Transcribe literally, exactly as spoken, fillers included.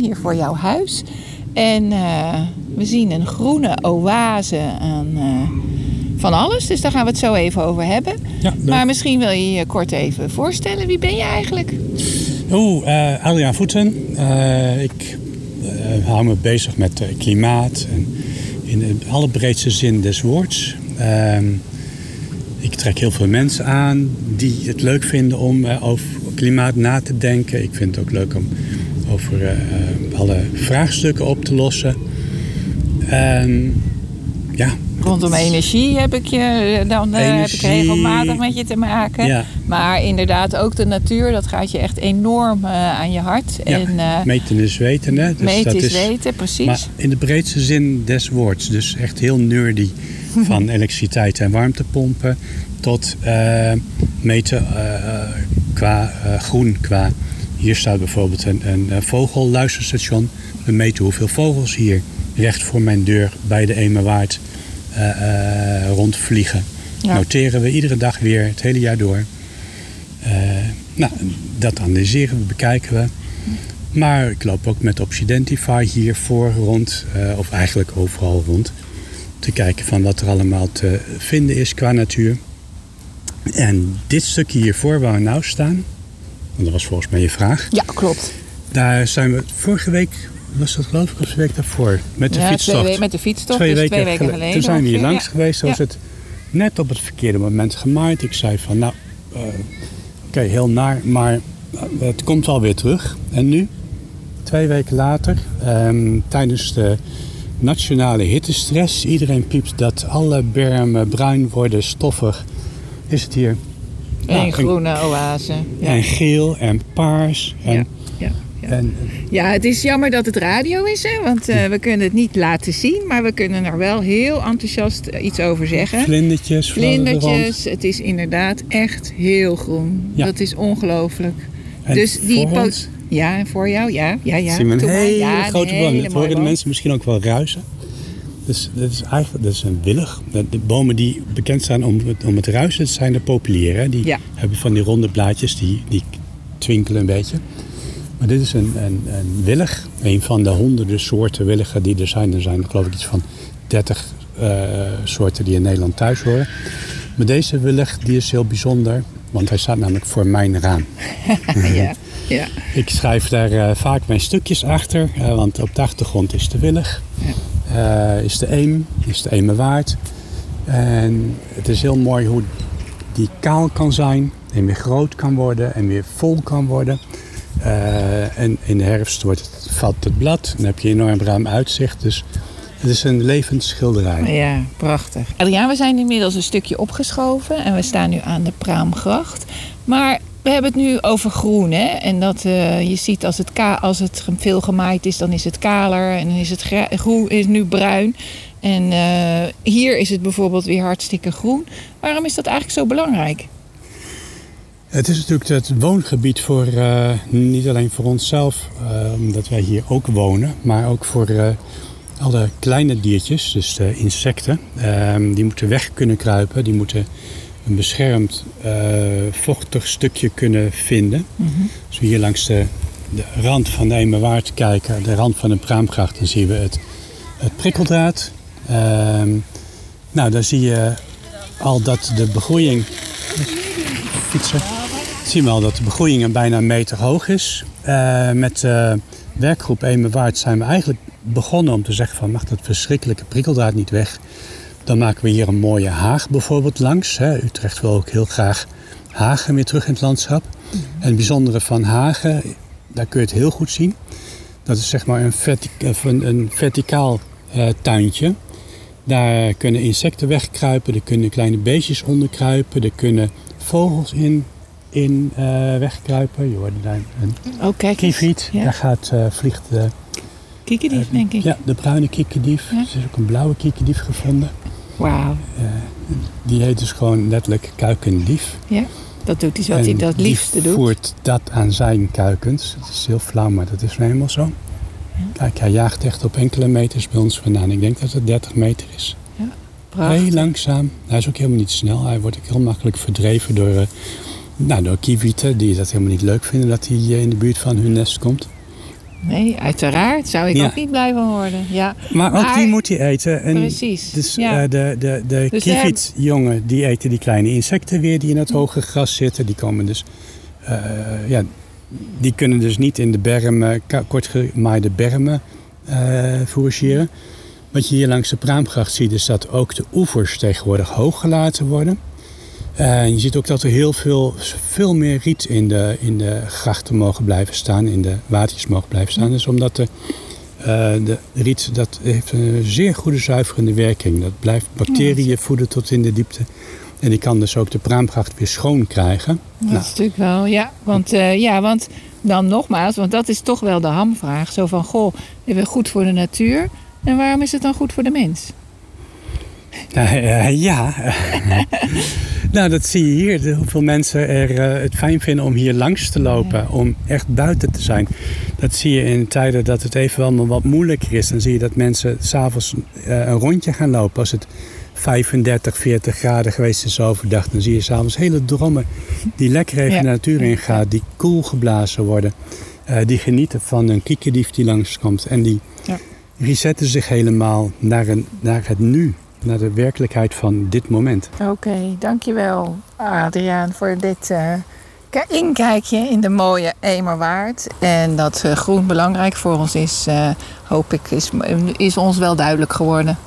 hier voor jouw huis. En uh, we zien een groene oase aan uh, van alles. Dus daar gaan we het zo even over hebben. Ja, maar misschien wil je je kort even voorstellen. Wie ben je eigenlijk? Oeh, uh, Adriaan Voeten. Uh, ik uh, hou me bezig met uh, klimaat. En in de allerbreedste zin des woords. Uh, ik trek heel veel mensen aan die het leuk vinden om uh, over klimaat na te denken. Ik vind het ook leuk om over uh, alle vraagstukken op te lossen. En ja. Rondom energie heb ik, je, dan, uh, heb ik regelmatig met je te maken. Ja. Maar inderdaad ook de natuur, dat gaat je echt enorm uh, aan je hart. Ja, en, uh, meten is weten. Hè? Dus meten dat is is weten, precies. Maar in de breedste zin des woords. Dus echt heel nerdy. Van elektriciteit en warmtepompen tot uh, meten uh, qua uh, groen. Qua, hier staat bijvoorbeeld een, een vogelluisterstation. We meten hoeveel vogels hier recht voor mijn deur bij de Emerwaard uh, uh, rondvliegen. Ja. Noteren we iedere dag weer het hele jaar door. Uh, nou, dat analyseren we, bekijken we. Maar ik loop ook met Opsidentify hiervoor rond. Uh, of eigenlijk overal rond. Te kijken van wat er allemaal te vinden is qua natuur. En dit stukje hiervoor waar we nou staan. Want dat was volgens mij je vraag. Ja, klopt. Daar zijn we vorige week, was dat geloof ik of de week daarvoor? Met de ja, fietstocht. Twee, met de fietstocht, twee dus weken, twee weken geleden. Toen zijn we hier ongeveer, langs ja. geweest. Toen was ja. het net op het verkeerde moment gemaaid. Ik zei van nou, uh, oké, okay, heel naar. Maar uh, het komt wel weer terug. En nu, twee weken later, um, tijdens de nationale hittestress. Iedereen piept dat alle bermen bruin worden, stoffig. Is het hier... En nou, groene en, oase. Ja. En geel en paars. En, ja, ja, ja. En, ja, het is jammer dat het radio is. Hè? Want uh, we kunnen het niet laten zien. Maar we kunnen er wel heel enthousiast iets over zeggen. Vlindertjes. Vlindertjes. Het is inderdaad echt heel groen. Ja. Dat is ongelooflijk. En dus die voor po- Ja, en voor jou, ja. ja, ja. Zien we een hele ja, grote een boom. hele Dat horen de mensen misschien ook wel ruisen. Dus dat is eigenlijk dat is een willig. De, de bomen die bekend staan om, om het ruisen, dat zijn de populieren. Die ja. hebben van die ronde blaadjes, die, die twinkelen een beetje. Maar dit is een, een, een willig. Een van de honderden soorten willigen die er zijn. Er zijn geloof ik iets van dertig uh, soorten die in Nederland thuis horen. Maar deze willig die is heel bijzonder. Want hij staat namelijk voor mijn raam. ja, ja. Ik schrijf daar uh, vaak mijn stukjes achter. Uh, want op de achtergrond is de willig. Ja. Uh, is de eem, is de Emerwaard. En het is heel mooi hoe die kaal kan zijn. En weer groot kan worden. En weer vol kan worden. Uh, en in de herfst wordt het, valt het blad. Dan heb je een enorm ruim uitzicht. Dus het is een levend schilderij. Ja, prachtig. Adriaan, we zijn inmiddels een stukje opgeschoven. En we staan nu aan de Praamgracht. Maar we hebben het nu over groen. Hè? En dat uh, je ziet als het, ka- als het veel gemaaid is, dan is het kaler. En dan is het gra- groen, is nu bruin. En uh, hier is het bijvoorbeeld weer hartstikke groen. Waarom is dat eigenlijk zo belangrijk? Het is natuurlijk het woongebied voor, uh, niet alleen voor onszelf, uh, omdat wij hier ook wonen. Maar ook voor uh, alle kleine diertjes, dus de insecten. Uh, die moeten weg kunnen kruipen, die moeten een beschermd uh, vochtig stukje kunnen vinden. Mm-hmm. Als we hier langs de, de rand van de Emerwaard kijken, de rand van de Praamgracht, dan zien we het, het prikkeldraad. Uh, nou, dan zie je al dat de begroeiing... Fietsen. Zien we al dat de begroeiing bijna een meter hoog is. Uh, met de uh, werkgroep Emerwaard zijn we eigenlijk begonnen om te zeggen van mag dat verschrikkelijke prikkeldraad niet weg. Dan maken we hier een mooie haag bijvoorbeeld langs. Hè. Utrecht wil ook heel graag hagen weer terug in het landschap. Mm-hmm. En het bijzondere van hagen, daar kun je het heel goed zien. Dat is zeg maar een, vertica- een, een verticaal uh, tuintje. Daar kunnen insecten wegkruipen, er kunnen kleine beestjes onderkruipen, er kunnen vogels in, in uh, wegkruipen. Je hoorde daar een oh, kieviet. Ja. Daar gaat, uh, vliegt de... Kiekendief, uh, denk ik. Ja, de bruine kiekendief. Ja. Er is ook een blauwe kiekendief gevonden. Wauw. Uh, die heet dus gewoon letterlijk kuikendief. Ja, dat doet hij wat hij dat liefste doet. voert dat aan zijn kuikens. Het is heel flauw, maar dat is nou helemaal zo. Ja. Kijk, hij jaagt echt op enkele meters bij ons vandaan. Ik denk dat het dertig meter is. Ja, prachtig. Heel langzaam. Hij is ook helemaal niet snel. Hij wordt ook heel makkelijk verdreven door, uh, nou, door kievieten die dat helemaal niet leuk vinden dat hij uh, in de buurt van hun nest komt. Nee, uiteraard. Zou ik Ja. ook niet blij van worden. Ja. Maar ook Maar- die moet hij eten. En Precies, Dus ja. eh, de, de, de Dus kievietjongen, die eten die kleine insecten weer die in het hoge gras zitten. Die komen dus, eh, ja, die kunnen dus niet in de bermen, ka- kortgemaaide bermen eh fourageren. Wat je hier langs de Praamgracht ziet, is dat ook de oevers tegenwoordig hoog gelaten worden. En je ziet ook dat er heel veel, veel meer riet in de, in de grachten mogen blijven staan, in de watertjes mogen blijven staan. Dus omdat de, uh, de riet, dat heeft een zeer goede zuiverende werking. Dat blijft bacteriën voeden tot in de diepte. En die kan dus ook de Praamgracht weer schoon krijgen. Dat Nou, is natuurlijk wel, ja. Want, uh, ja, want dan nogmaals, want dat is toch wel de hamvraag. Zo van, goh, dit is goed voor de natuur. En waarom is het dan goed voor de mens? Uh, uh, ja, nou dat zie je hier. De, hoeveel mensen er uh, het fijn vinden om hier langs te lopen. Ja. Om echt buiten te zijn. Dat zie je in tijden dat het even allemaal wat moeilijker is. Dan zie je dat mensen 's avonds uh, een rondje gaan lopen. Als het vijfendertig, veertig graden geweest is overdag. Dan zie je 's avonds hele drommen die lekker even ja. de natuur ingaan. Die koel geblazen worden. Uh, die genieten van een kiekendief die langskomt. En die ja. resetten zich helemaal naar, een, naar het nu. Naar de werkelijkheid van dit moment. Oké, okay, dankjewel Adriaan voor dit uh, inkijkje in de mooie Emerwaard. En dat uh, groen belangrijk voor ons is, uh, hoop ik, is, is ons wel duidelijk geworden.